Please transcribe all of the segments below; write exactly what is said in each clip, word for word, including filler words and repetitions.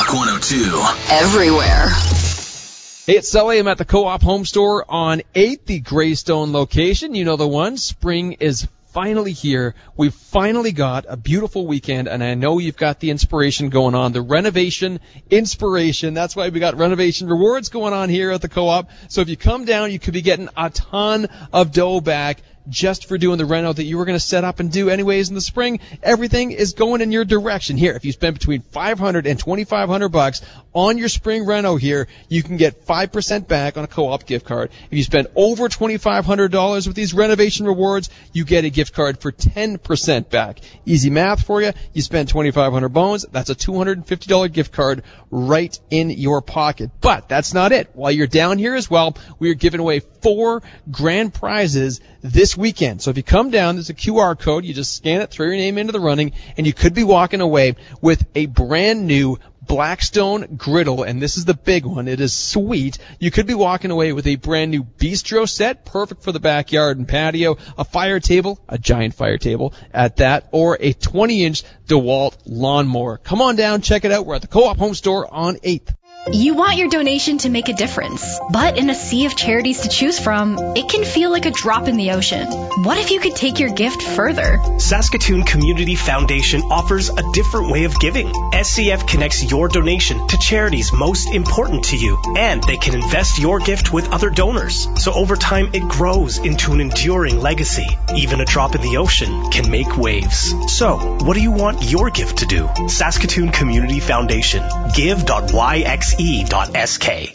Rock one oh two. Everywhere. Hey, it's Sully. I'm at the Co-op Home Store on eighth, the Greystone location. You know the one. Spring is finally here. We've finally got a beautiful weekend, and I know you've got the inspiration going on, the renovation inspiration. That's why we got renovation rewards going on here at the Co-op. So if you come down, you could be getting a ton of dough back just for doing the reno that you were going to set up and do anyways in the spring. Everything is going in your direction. Here, if you spend between five hundred and twenty-five hundred bucks on your spring reno here, you can get five percent back on a Co-op gift card. If you spend over twenty-five hundred dollars with these renovation rewards, you get a gift card for ten percent back. Easy math for you. You spend twenty-five hundred bones, that's a two hundred fifty dollars gift card right in your pocket. But that's not it. While you're down here as well, we are giving away four grand prizes this weekend. So if you come down, there's a Q R code. You just scan it, throw your name into the running, and you could be walking away with a brand new Blackstone griddle, and this is the big one. It is sweet. You could be walking away with a brand new bistro set, perfect for the backyard and patio, a fire table, a giant fire table at that, or a twenty inch DeWalt lawnmower. Come on down, check it out. We're at the Co-op Home Store on eighth. You want your donation to make a difference, but in a sea of charities to choose from, it can feel like a drop in the ocean. What if you could take your gift further? Saskatoon Community Foundation offers a different way of giving. S C F connects your donation to charities most important to you, and they can invest your gift with other donors. So over time, it grows into an enduring legacy. Even a drop in the ocean can make waves. So, what do you want your gift to do? Saskatoon Community Foundation. give dot y x e dot s k.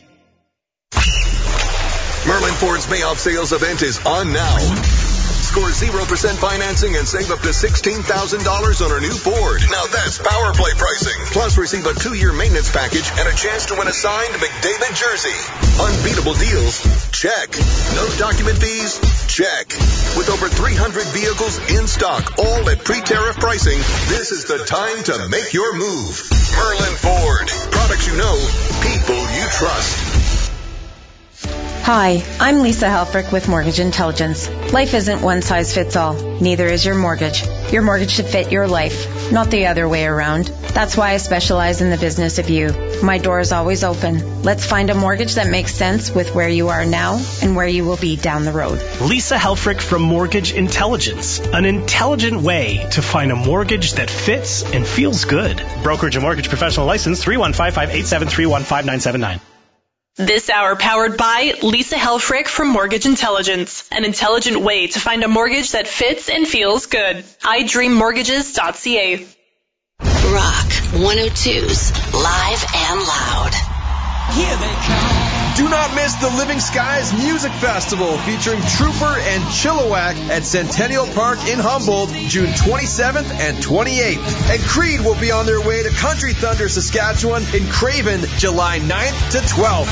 Merlin Ford's Mayoff Sales event is on now. Score zero percent financing and save up to sixteen thousand dollars on a new Ford. Now that's power play pricing. Plus receive a two-year maintenance package and a chance to win a signed McDavid jersey. Unbeatable deals? Check. No document fees? Check. With over three hundred vehicles in stock, all at pre-tariff pricing, this is the time to make your move. Merlin Ford. Products you know, people you trust. Hi, I'm Lisa Helfrich with Mortgage Intelligence. Life isn't one size fits all. Neither is your mortgage. Your mortgage should fit your life, not the other way around. That's why I specialize in the business of you. My door is always open. Let's find a mortgage that makes sense with where you are now and where you will be down the road. Lisa Helfrich from Mortgage Intelligence. An intelligent way to find a mortgage that fits and feels good. Brokerage and mortgage professional license three one five five eight seven three one five nine seven nine. This hour powered by Lisa Helfrich from Mortgage Intelligence. An intelligent way to find a mortgage that fits and feels good. i dream mortgages dot c a. Rock one oh two's Live and Loud. Here they come. Do not miss the Living Skies Music Festival featuring Trooper and Chilliwack at Centennial Park in Humboldt, June twenty-seventh and twenty-eighth. And Creed will be on their way to Country Thunder, Saskatchewan in Craven, July ninth to twelfth.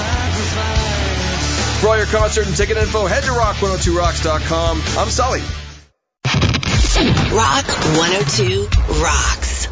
For all your concert and ticket info, head to rock one oh two rocks dot com. I'm Sully. Rock one oh two rocks.